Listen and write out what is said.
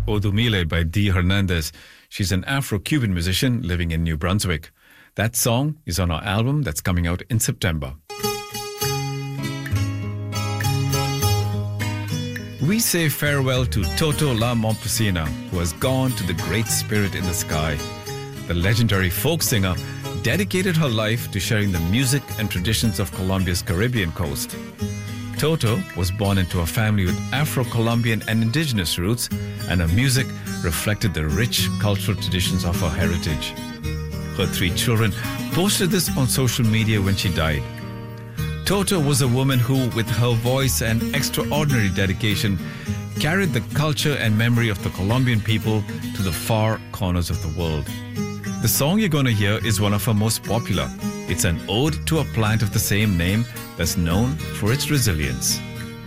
Odumile by Dee Hernandez. She's an Afro-Cuban musician living in New Brunswick. That song is on our album that's coming out in September. We say farewell to Toto La Momposina, who has gone to the great spirit in the sky. The legendary folk singer dedicated her life to sharing the music and traditions of Colombia's Caribbean coast. Toto was born into a family with Afro-Colombian and indigenous roots, and her music reflected the rich cultural traditions of her heritage. Her 3 children posted this on social media when she died. Toto was a woman who, with her voice and extraordinary dedication, carried the culture and memory of the Colombian people to the far corners of the world. The song you're going to hear is one of her most popular. It's an ode to a plant of the same name that's known for its resilience.